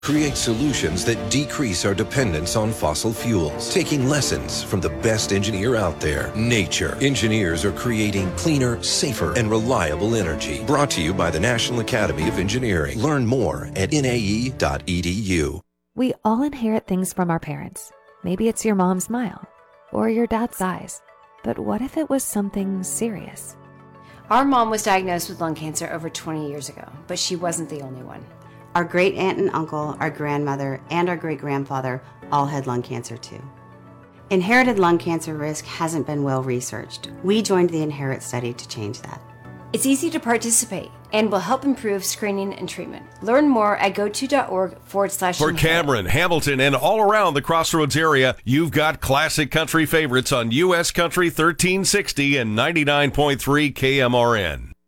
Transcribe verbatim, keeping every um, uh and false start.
Create solutions that decrease our dependence on fossil fuels, taking lessons from the best engineer out there, nature. Engineers are creating cleaner, safer, and reliable energy. Brought to you by the National Academy of Engineering. Learn more at N A E dot E D U. We all inherit things from our parents. Maybe it's your mom's smile or your dad's eyes. But what if it was something serious? Our mom was diagnosed with lung cancer over twenty years ago, but she wasn't the only one. Our great aunt and uncle, our grandmother, and our great grandfather all had lung cancer too. Inherited lung cancer risk hasn't been well researched. We joined the Inherit study to change that. It's easy to participate and will help improve screening and treatment. Learn more at goto.org forward slash For Cameron, Hamilton, and all around the Crossroads area, you've got classic country favorites on U S Country thirteen sixty and ninety-nine point three K M R N.